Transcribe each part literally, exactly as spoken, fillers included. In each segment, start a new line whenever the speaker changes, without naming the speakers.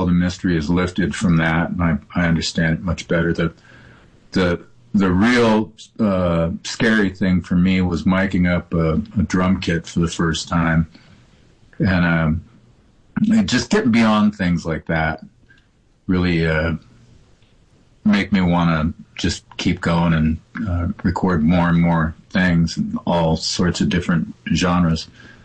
all the mystery is lifted from that, and I, I understand it much better. The the the real uh, scary thing for me was miking up a, a drum kit for the first time, and um, just getting beyond things like that really uh, make me want to just keep going and uh, record more and more things in all sorts of different genres.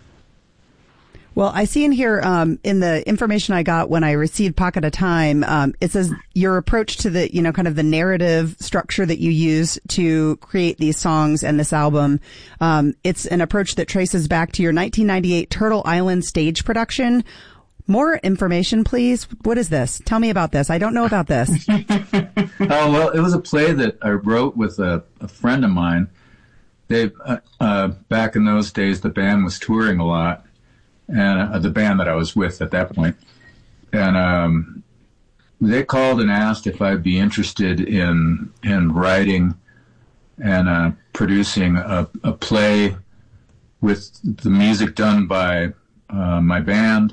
Well, I see in here, um, in the information I got when I received Pocket of Time, um, it says your approach to the, you know, kind of the narrative structure that you use to create these songs and this album. Um, it's an approach that traces back to your nineteen ninety-eight Turtle Island stage production. More information, please. What is this? Tell me about this. I don't know about this.
Oh, well, it was a play that I wrote with a, a friend of mine. They, uh, uh, back in those days, the band was touring a lot. And uh, the band that I was with at that point. And um, they called and asked if I'd be interested in in writing and uh, producing a, a play with the music done by uh, my band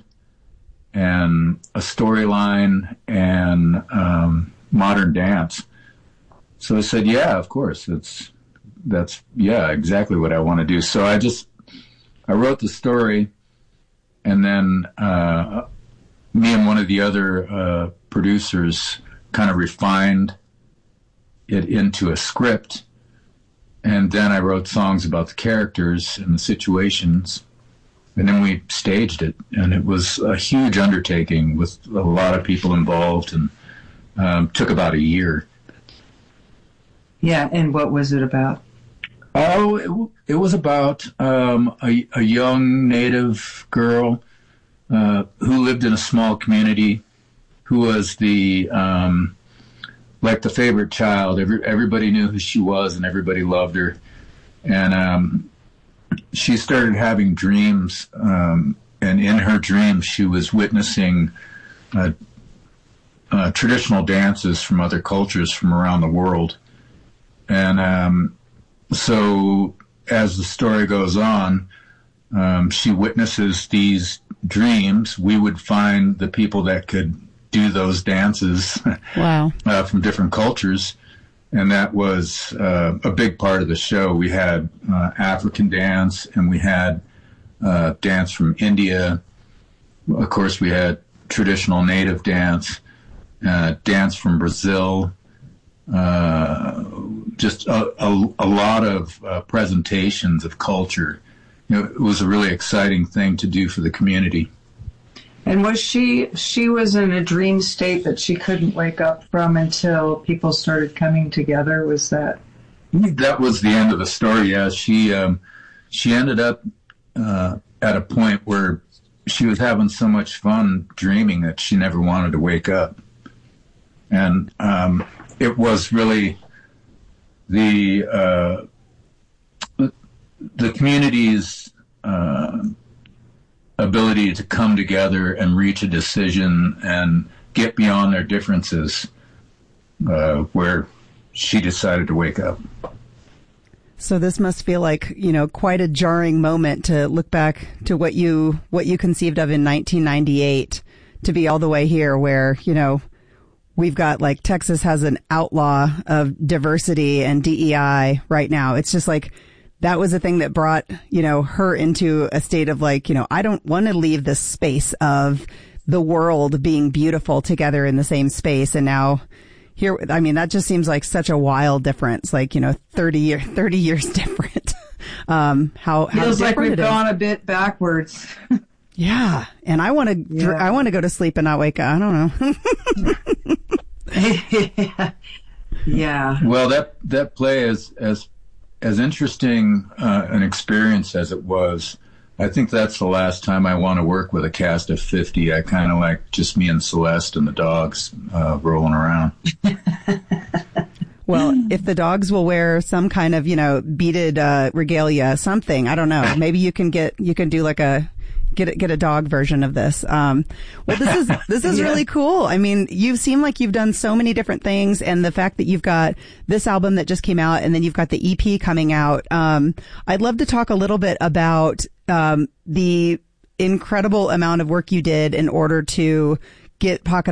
and a storyline and um, modern dance. So I said, yeah, of course. That's, that's yeah, exactly what I want to do. So I just, I wrote the story. And then uh, me and one of the other uh, producers kind of refined it into a script. And then I wrote songs about the characters and the situations. And then we staged it. And it was a huge undertaking with a lot of people involved, and um, took about a year.
Yeah, and what was it about?
Oh, it, it was about um, a, a young Native girl uh, who lived in a small community, who was the um, like the favorite child. Every, everybody knew who she was, and everybody loved her. And um, she started having dreams, um, and in her dreams, she was witnessing uh, uh, traditional dances from other cultures from around the world, and um, so as the story goes on, um, she witnesses these dreams. We would find the people that could do those dances.
Wow. uh,
from different cultures. And that was uh, a big part of the show. We had uh, African dance, and we had uh, dance from India. Of course, we had traditional native dance, uh, dance from Brazil. Uh, just a, a, a lot of uh, presentations of culture. You know, it was a really exciting thing to do for the community.
And was she, she was in a dream state that she couldn't wake up from until people started coming together? Was that?
That was the end of the story, yeah. She, um, she ended up uh, at a point where she was having so much fun dreaming that she never wanted to wake up. And um, it was really the uh, the community's uh, ability to come together and reach a decision and get beyond their differences, uh, where she decided to wake up.
So this must feel like, you know, quite a jarring moment to look back to what you what you conceived of in nineteen ninety-eight to be all the way here, where, you know, we've got, like, Texas has an outlaw of diversity and D E I right now. It's just like that was a thing that brought, you know, her into a state of like, you know, I don't want to leave this space of the world being beautiful together in the same space. And now here, I mean, that just seems like such a wild difference, like, you know, thirty year, thirty years different. um, how, how
feels like we've
it
gone a bit backwards.
Yeah. And I want to, yeah. I want to go to sleep and not wake up. I don't know.
yeah. yeah.
Well, that, that play is as, as interesting uh, an experience as it was. I think that's the last time I want to work with a cast of fifty. I kind of like just me and Celeste and the dogs uh, rolling around.
Well, if the dogs will wear some kind of, you know, beaded uh, regalia, something, I don't know. Maybe you can get, you can do like a, get a, get a dog version of this. Um, well, this is, this is yeah. really cool. I mean, you seem like you've done so many different things, and the fact that you've got this album that just came out and then you've got the E P coming out. Um, I'd love to talk a little bit about, um, the incredible amount of work you did in order to get Pocket